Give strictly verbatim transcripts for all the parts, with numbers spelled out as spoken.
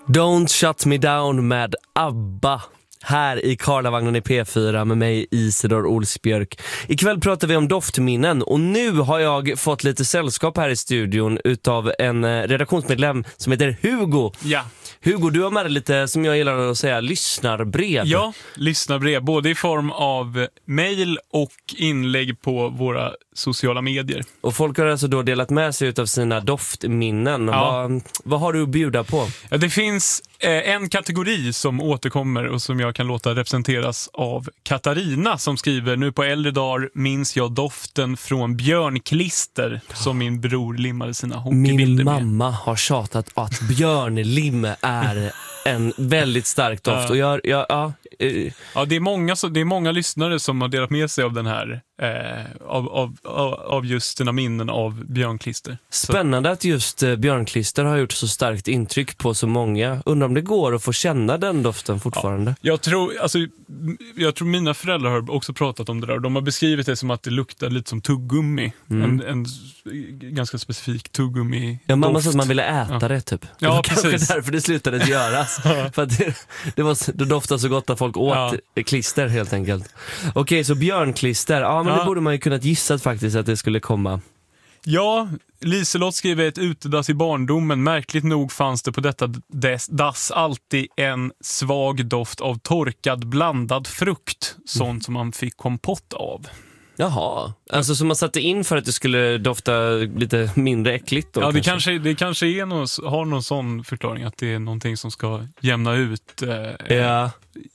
Don't Shut Me Down med ABBA. Här i Karlavagnen i P fyra med mig Isidor Olsbjörk. Ikväll pratar vi om doftminnen och nu har jag fått lite sällskap här i studion utav en redaktionsmedlem som heter Hugo. Ja. Hugo, du har med dig lite, som jag gillar att säga, lyssnarbrev. Ja, lyssnarbrev. Både i form av mejl och inlägg på våra sociala medier. Och folk har alltså då delat med sig utav sina doftminnen. Ja. Vad, vad har du att bjuda på? Ja, det finns eh, en kategori som återkommer och som jag kan låta representeras av Katarina som skriver: nu på äldre dagar minns jag doften från björnklister som min bror limmade sina hockeybilder Min med. mamma har tjatat att björnlim är en väldigt stark doft. Ja. Och jag, jag, ja, eh, Ja, det är många, så, det är många lyssnare som har delat med sig av den här eh, av, av, av, av just sina minnen av björnklister. Spännande att just eh, björnklister har gjort så starkt intryck på så många. Undrar om det går att få känna den doften fortfarande. Ja, jag tror, alltså, jag tror mina föräldrar har också pratat om det där. De har beskrivit det som att det luktar lite som tuggummi. Mm. En, en ganska specifik tuggummi. Ja, mamma doft. sa att man ville äta Ja. det typ. Ja, det var kanske precis. därför det slutade göras. För att det, det, var, det doftade så gott att folk åt Ja. klister helt enkelt. Okej, så björnklister. Ja, men Ja. det borde man ju kunnat gissa faktiskt att det skulle komma. Ja, Liselott skriver ett utedass i barndomen. Märkligt nog fanns det på detta des, dass alltid en svag doft av torkad blandad frukt. Sånt mm. som man fick kompott av. Jaha, alltså som man satte in för att det skulle dofta lite mindre äckligt då, Ja, det kanske. kanske, det kanske är någon, har någon sån förklaring att det är någonting som ska jämna ut eh, Ja.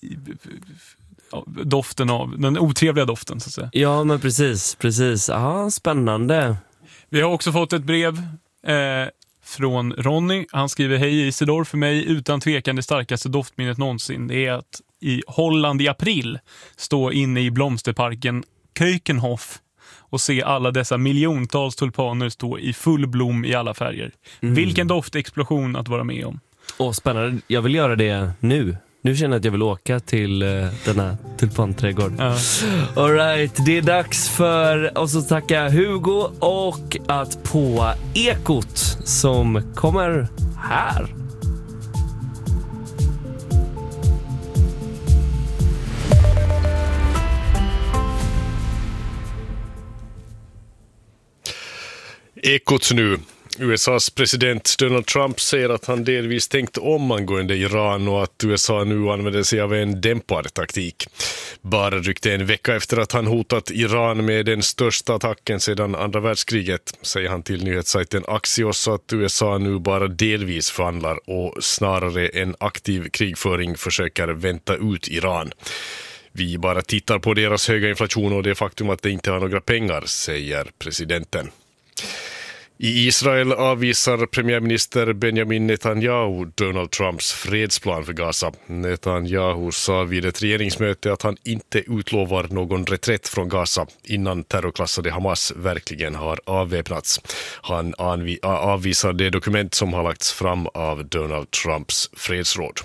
doften av, den otrevliga doften så att säga. Ja, men precis, precis. Ja, spännande. Vi har också fått ett brev eh, från Ronny. Han skriver: hej Isidor, för mig utan tvekan det starkaste doftminnet någonsin. Det är att i Holland i april stå inne i blomsterparken Keukenhof och se alla dessa miljontals tulpaner stå i full blom i alla färger. Mm. Vilken doftexplosion att vara med om. Åh, spännande. Jag vill göra det nu. Nu känner jag att jag vill åka till uh, den här tulpanträdgården. Ja. All right, det är dags för oss att tacka Hugo och att på Ekot som kommer här. Ekot nu. U S A:s president Donald Trump säger att han delvis tänkt om angående Iran och att U S A nu använder sig av en dämpad taktik. Bara drygt en vecka efter att han hotat Iran med den största attacken sedan andra världskriget säger han till nyhetssajten Axios att U S A nu bara delvis förhandlar och snarare en aktiv krigföring försöker vänta ut Iran. Vi bara tittar på deras höga inflation och det faktum att de inte har några pengar, säger presidenten. I Israel avvisar premiärminister Benjamin Netanyahu Donald Trumps fredsplan för Gaza. Netanyahu sa vid ett regeringsmöte att han inte utlovar någon reträtt från Gaza innan terrorklassade Hamas verkligen har avväpnats. Han anvi- avvisar det dokument som har lagts fram av Donald Trumps fredsråd.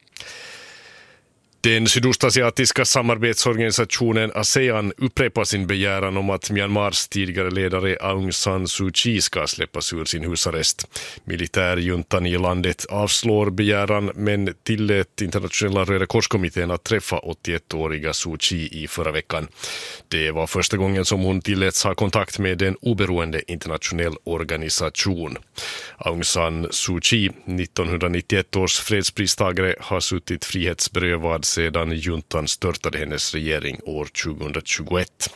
Den sydostasiatiska samarbetsorganisationen ASEAN upprepar sin begäran om att Myanmars tidigare ledare Aung San Suu Kyi ska släppas ur sin husarrest. Militärjuntan i landet avslår begäran men tillät internationella Röda korskommittén att träffa åttioettåriga Suu Kyi i förra veckan. Det var första gången som hon tilläts ha kontakt med en oberoende internationell organisation. Aung San Suu Kyi, nittonhundranittioett års fredspristagare, har suttit frihetsberövad sedan juntan störtade hennes regering år tjugohundratjugoett.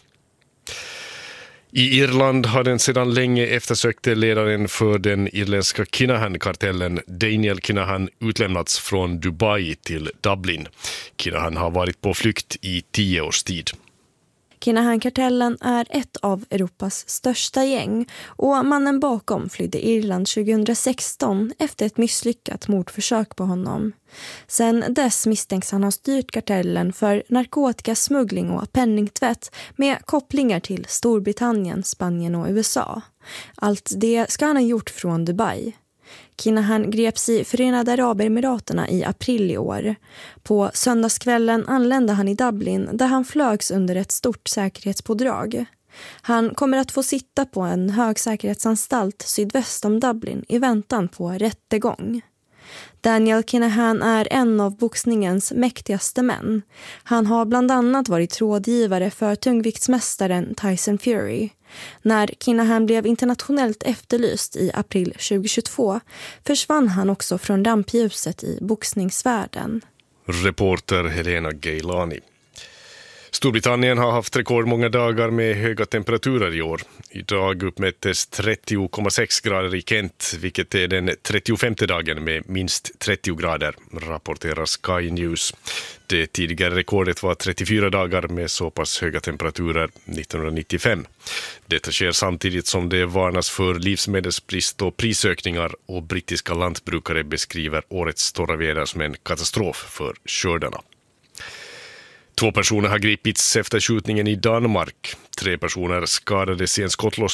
I Irland har den sedan länge eftersökte ledaren för den irländska Kinahan-kartellen Daniel Kinahan utlämnats från Dubai till Dublin. Kinahan har varit på flykt i tio års tid. Kinahan-kartellen är ett av Europas största gäng och mannen bakom flydde Irland tjugohundrasexton efter ett misslyckat mordförsök på honom. Sen dess misstänks han ha styrt kartellen för narkotikasmuggling och penningtvätt med kopplingar till Storbritannien, Spanien och U S A. Allt det ska han ha gjort från Dubai. Kinahan greps i Förenade Arabemiraterna i april i år. På söndagskvällen anlände han i Dublin där han flögs under ett stort säkerhetspådrag. Han kommer att få sitta på en högsäkerhetsanstalt sydväst om Dublin i väntan på rättegång. Daniel Kinahan är en av boxningens mäktigaste män. Han har bland annat varit rådgivare för tungviktsmästaren Tyson Fury. När Kinahan blev internationellt efterlyst i april tjugohundratjugotvå försvann han också från rampljuset i boxningsvärlden. Reporter Helena Gailani. Storbritannien har haft rekordmånga dagar med höga temperaturer i år. Idag uppmättes trettio komma sex grader i Kent, vilket är den trettiofemte dagen med minst trettio grader, rapporterar Sky News. Det tidigare rekordet var trettiofyra dagar med så pass höga temperaturer nittonhundranittiofem. Detta sker samtidigt som det varnas för livsmedelsbrist och prisökningar, och brittiska lantbrukare beskriver årets torra väder som en katastrof för skördarna. Två personer har gripits efter skjutningen i Danmark. Tre personer skadades i en skottlossning